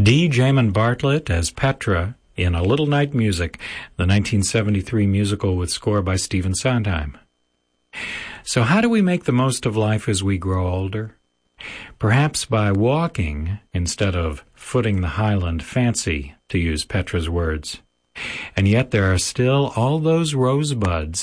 D. Jamin Bartlett as Petra in A Little Night Music, the 1973 musical with score by Stephen Sondheim. So how do we make the most of life as we grow older? Perhaps by walking instead of footing the highland fancy, to use Petra's words. And yet there are still all those rosebuds